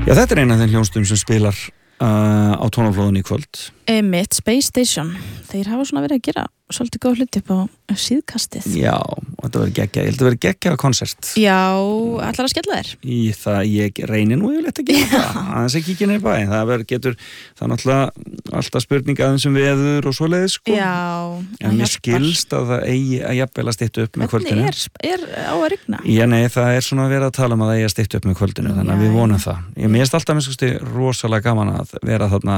Já, þetta eina af þeim hljónstum sem spilar á tónaflóðunni í kvöld. Mitt Space Station. Þeir hafa svona verið að gera svolítið góð hluti upp á síðkastið. Já, og þetta verið geggjað. Ég held að verið geggjað konsert. Já, ætlar að skella þér? Í það, ég reyni nú yfirleitt að gera það. Aðeins að kíkja niður bæ. Það er náttúrulega alltaf spurning aðeins veður og svoleiðis, sko. Já, en mér skilst að það eigi að jafnvel að stytta upp með kvöldinu. Hvernig er á að rigna? Já, nei, það er svona verið að tala um að það eigi að stytta upp með kvöldinu, þannig að við vonum það. Mér finnst alltaf rosalega gaman að vera þarna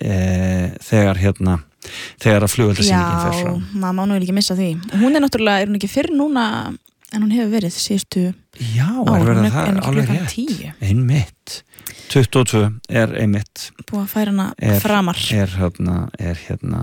þegar að flugeldasýningin fer fram. Já, maður má nú ekki missa því. Hún er hún ekki fyrr núna en hún hefur verið síðustu ár, hún er alveg rétt. 10. Einmitt. 22 er einmitt. Búið að færa hana framar. Er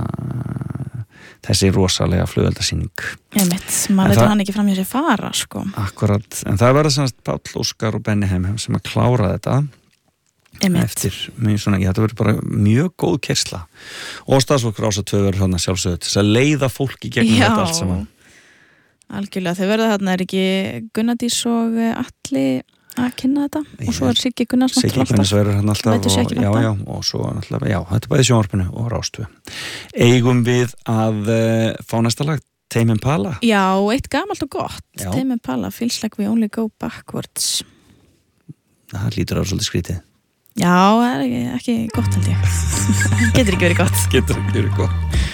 þessi rosalega flugeldasýning. Einmitt, maður veit hann ekki fram í þessi fara, sko. Akkurat, en það verður semst Páll Óskar og Benni Heim sem að klára þetta. Eftir, þetta verður bara mjög góð keyrsla og starfsfólk Rásar 2 verður þarna sjálfsögðu til að leiða fólk í gegnum þetta allt saman. Algjörlega, þau verða þarna ekki Gunnadís og Atli að kynna þetta og svo Siggi Gunnars Siggi Gunnars verður hann alltaf og svo náttúrulega, þetta er bæði sjónvarpinu og Rás 2. Eigum við að fá næsta lag, Tame Impala? Já, eitt gamalt og gott. Tame Impala, Feels Like We Only Go Backwards. Það lítur á svolítið skrítið. Já, það er ekki gott held ég. Getur ekki verið gott.